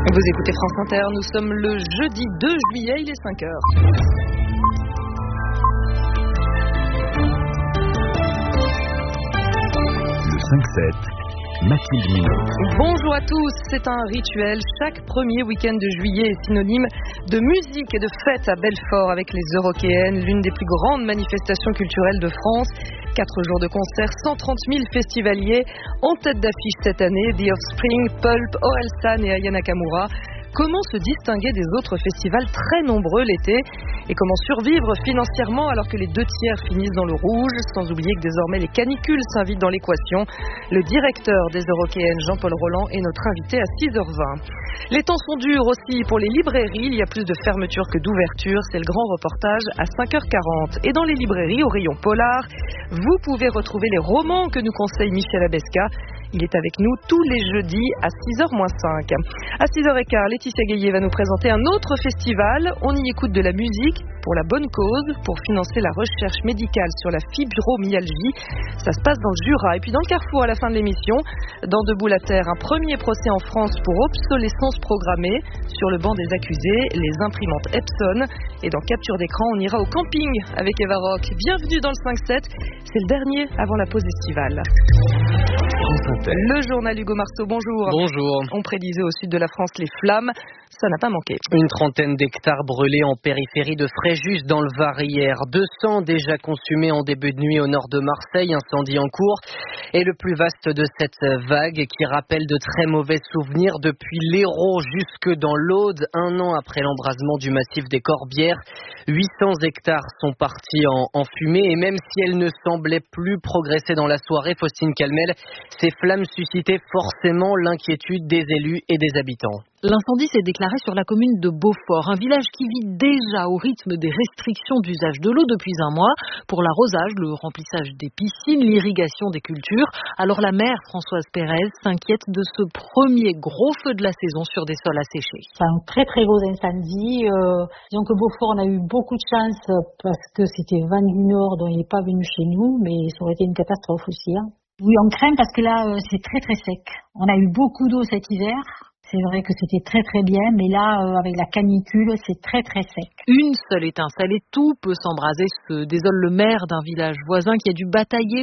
Vous écoutez France Inter, nous sommes le jeudi 2 juillet, il est 5h. Le 5-7, Mathilde Minot. Bonjour à tous, c'est un rituel. Chaque premier week-end de juillet est synonyme de musique et de fête à Belfort avec les Eurockéennes, l'une des plus grandes manifestations culturelles de France. 4 jours de concert, 130 000 festivaliers en tête d'affiche cette année, The Offspring, Pulp, Orelsan et Aya Nakamura. Comment se distinguer des autres festivals très nombreux l'été et comment survivre financièrement alors que les 2 tiers finissent dans le rouge, sans oublier que désormais les canicules s'invitent dans l'équation. Le directeur des Eurockéennes, Jean-Paul Roland, est notre invité à 6h20. Les temps sont durs aussi pour les librairies, il y a plus de fermetures que d'ouvertures, c'est le grand reportage à 5h40. Et dans les librairies, au rayon polar, vous pouvez retrouver les romans que nous conseille Michel Abesca. Il est avec nous tous les jeudis à 6h-5. À 6h15, Laetitia Gaillet va nous présenter un autre festival. On y écoute de la musique pour la bonne cause, pour financer la recherche médicale sur la fibromyalgie. Ça se passe dans le Jura. Et puis dans le Carrefour, à la fin de l'émission, dans Debout la Terre, un premier procès en France pour obsolescence programmée. Sur le banc des accusés, les imprimantes Epson. Et dans Capture d'écran, on ira au camping avec Eva Rock. Bienvenue dans le 5-7. C'est le dernier avant la pause estivale. Le journal Hugo Marceau, bonjour. Bonjour. On prédisait au sud de la France les flammes, ça n'a pas manqué. Une trentaine d'hectares brûlés en périphérie de Fréjus dans le Var hier. 200 déjà consumés en début de nuit au nord de Marseille, incendie en cours. Et le plus vaste de cette vague qui rappelle de très mauvais souvenirs depuis l'Hérault jusque dans l'Aude, 1 an après l'embrasement du massif des Corbières. 800 hectares sont partis en fumée et même si elles ne semblaient plus progresser dans la soirée, Faustine Calmel, ces flammes suscitaient forcément l'inquiétude des élus et des habitants. L'incendie s'est déclaré sur la commune de Beaufort, un village qui vit déjà au rythme des restrictions d'usage de l'eau depuis 1 mois pour l'arrosage, le remplissage des piscines, l'irrigation des cultures. Alors la maire Françoise Pérez s'inquiète de ce premier gros feu de la saison sur des sols asséchés. C'est un très très gros incendie. Disons que Beaufort, on a eu beaucoup de chance parce que c'était vent du nord, donc il n'est pas venu chez nous, mais ça aurait été une catastrophe aussi. Oui, on craint parce que là, c'est très très sec. On a eu beaucoup d'eau cet hiver. C'est vrai que c'était très très bien, mais là, avec la canicule, c'est très très sec. Une seule étincelle et tout peut s'embraser, se désole le maire d'un village voisin qui a dû batailler